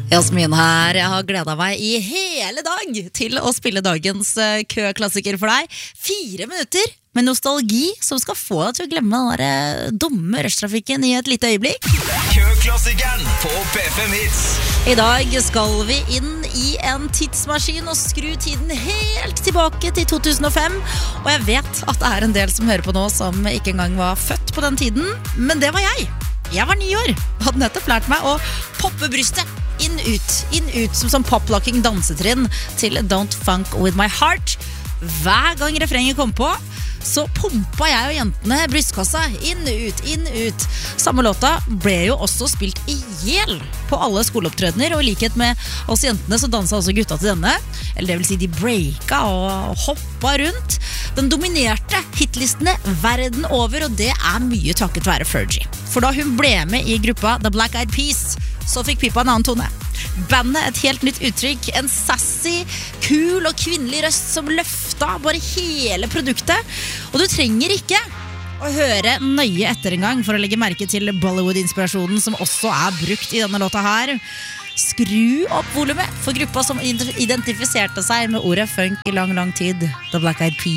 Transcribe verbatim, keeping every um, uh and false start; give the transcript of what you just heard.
Jasmin her, jeg har gledet meg i hele dag til å spille dagens køklassiker for deg. Fire minutter med nostalgi som skal få deg til å glemme den der dumme rushtrafikken i et lite øyeblikk. Køklassikeren på P fem Hits. I dag skal vi inn i en tidsmaskin og skru tiden helt tilbake til to tusen og fem. Og jeg vet at det er en del som hører på nå som ikke engang var født på den tiden, men det var jeg. Jeg var ni år, hadde nettopp lært meg å poppe brystet inn ut, inn ut som som poplocking dansetrinn til Don't Funk With My Heart. Hver gang refrenget kom på, så pumpa jeg og jentene brystkassa inn ut, inn ut. Samme låta ble jo også spilt i hjel på alle skoleopptredener, og i likhet med oss jentene så dansa også gutta til denne, eller det vil si de breaka og hoppa rundt. Den dominerte hitlistene verden over, og det er mye takket være Fergie. For da hun ble med i gruppa The Black Eyed Peas, så fikk pipa en annen tone. Bandet et helt nytt uttrykk, en sassy, kul og kvinnelig røst som løfta bare hele produktet. Og du trenger ikke å høre nøye etter en gang for å legge merke til Bollywood-inspirasjonen som også er brukt i denne låta her. Skru opp volumet for gruppa som identifiserte seg med ordet funk i lang, lang tid. The Black Eyed Peas.